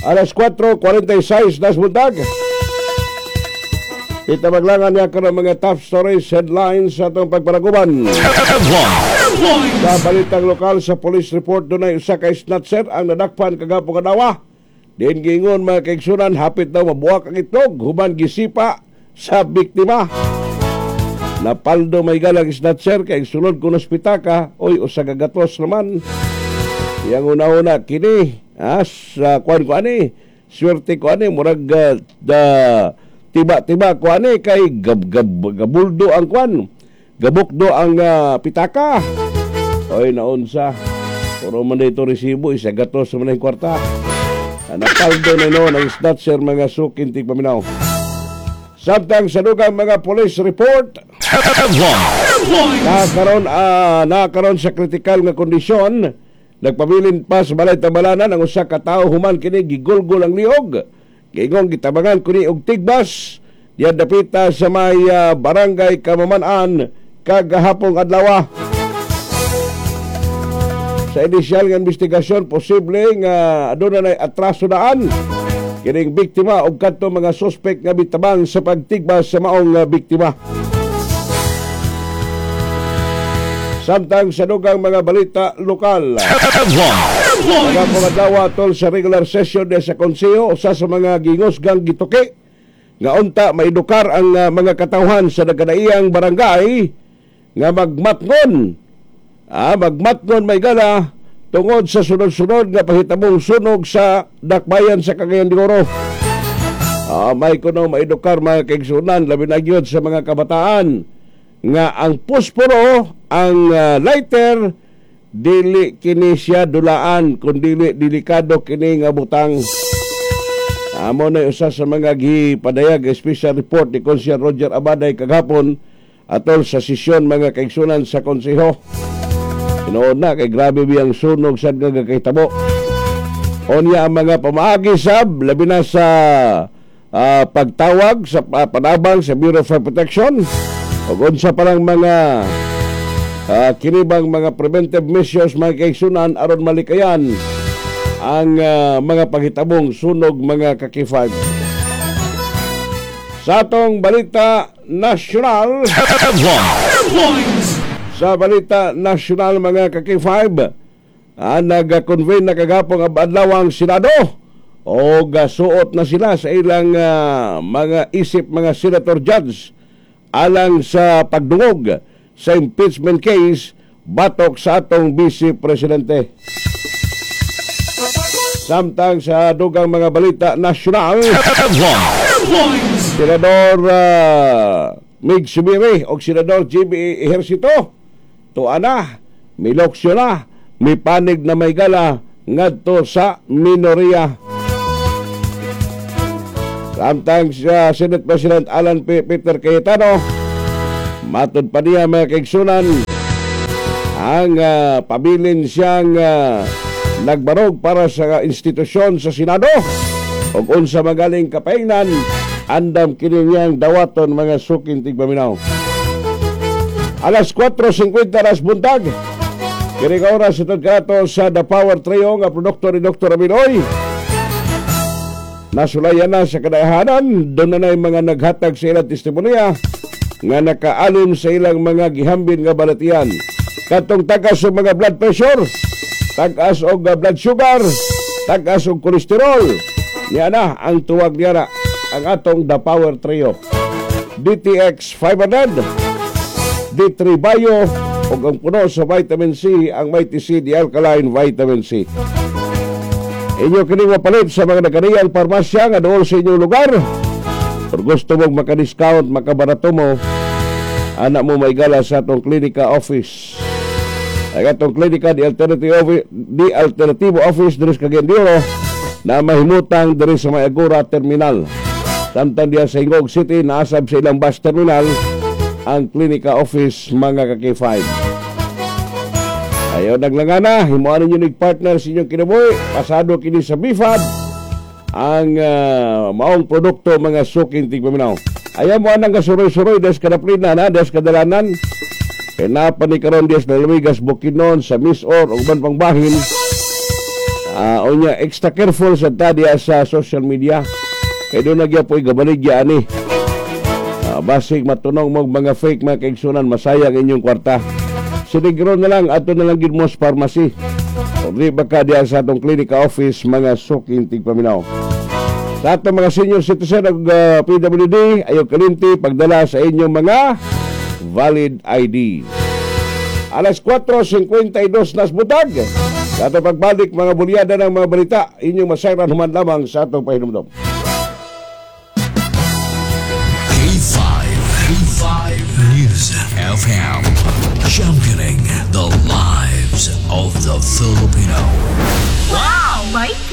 Alas 4:46 das buntag. Kita maglangan niya ka ng mga top stories, headlines sa itong pagpanaguban. Sa balitang lokal sa police report, doon ay usa ka snatcher ang nadakpan kagapong kadawa. Diin gingon mga kaigsunan, hapit daw mabuwak ang itlog, human gisipa sa biktima. Napaldo may galang snatcher, kay sulod kung ospitaka, oy usa gagatos naman. Yang una-una, kini, sa kuan ko ani, swerte ko ani, murag tiba-tiba ko ani, kay gabuldo ang kuan, gabukdo ang pitaka. Oy, naunsa, puro man dito resibo, isa gatos man ang kwarta. Napaldo na no, ng snatcher mga sukin tigpaminaw. Samtang sa dugang mga police report, nakaroon sa kritikal nga kondisyon, nagpabilin pa sa balay tambalanan ang usa ka tawo human kini gigulgol ang liog. Gingong gitabangan kuni og tigbas diyan dapita sa may barangay Kamaman-an kagahapong adlaw. Sa inisyal nga investigasyon, posible nga aduna nay atraso daan kining biktima og kadto mga suspect nga bitabang sa pagtigbas sa maong biktima. Samtang sa dugang mga balita lokal, nagapangadlaw tol sa regular session sa konseho, usa sa mga gingosgang gituki nga unta maedukar ang mga katawhan sa nagkadaiyang barangay nga magmatngon may gala tungod sa sunod-sunod nga pahitabong sunog sa dakbayan sa Cagayan de Oro. May kuno maedukar mga kaigsunan, labi na gyud sa mga kabataan nga ang pusporo, ang lighter, dili kini siya dulaan, kundi delikado kini nga butang. Amo na usa sa mga gipadayag special report ni Konsyel Roger Abaday kagapon atol sa sesyon mga kaigsunan sa konseho. Tinuod na kay grabe biyang sunog sad nga kahitabo. Onya ang mga pamaagi sab, labi na sa pagtawag sa panabang sa Bureau of Fire Protection. O unsa parang mga kinibang mga preventive measures mga kaigsunan aron malikayan ang mga paghitabong sunog mga kakifag. Sa atong balita nasyonal, sa balita nasyonal mga kakifag, nag-convene na kagapong adlaw ang Senado o gasuot na sila sa ilang mga isip mga senator judge alang sa pagdungog sa impeachment case batok sa atong Vice Presidente. Samtang sa dugang mga balita nasyonal, Senador Mig Subiri o Senador GB Ejercito tuana, miloksyo na, may panig na may gala ngadto sa minoriya. Samtang sa Senate President Alan Peter Cayetano, matod pa niya mga kaigsunan, ang pabilin siyang nagbarog para sa institusyon sa Senado o unsa magaling kapaingnan, andam kini niyang dawaton mga suking tigpaminaw. Alas 4:50 alas buntag, kini ka oras itong kanato sa The Power Trio nga produkto ni Dr. Aminoy. Nasulayan na sa kadayahanan, doon na mga naghatag sa ilang testimonya nga nakaalim sa ilang mga gihambin nga balatian. Katong tagas o mga blood pressure, tagas o blood sugar, tagas o kolesterol. Niya na ang tuwag niya na ang atong The Power Trio. DTX 500, D3 Bio, o ang puno sa vitamin C, ang Mighty C, D-Alkaline Vitamin C. Inyo kining mapalit sa mga nakaniyang parmasya nga dool sa inyong lugar. Kung gusto mong makadiscount, makabarato mo, anak mo may gala sa atong klinika office. Ay atong klinika di alternativo office diri sa Cagayan de Oro na mahimutang diri sa may Agora Terminal. Samtang diya sa Ingog City, naasab sa ilang bus terminal ang klinika office mga kaki-5. Ayaw naglangana, himuan ninyo nag-partner sa inyong kinabuhi, pasado kini sa BIFAD, ang maong produkto mga suking tigpaminaw. Ayaw mo anang kasuroy-suroy, des kadaplinan, des kadalanan, kaya napanikaroon des na lumigas Bukinon, sa Misor, o ban pangbahin, Unya extra careful sa tadya sa social media. Kay doon nagya po gabaligya ani. Basig matunong mo mga fake mga kaigsunan, masayang inyong kwarta. Sinigro na lang, ato na lang ginmos pharmacy. O di baka diya sa atong clinic office, mga suking tigpaminaw. Sa atong mga senior citizen ng PWD, ayaw kalinti pagdala sa inyong mga valid ID. Alas 4:52 nas butag. Sa atong pagbalik mga bulyada ng mga balita, inyong masayran human lamang sa atong pahinumdom. K5 News FM, championing the lives of the Filipino. Wow! Bye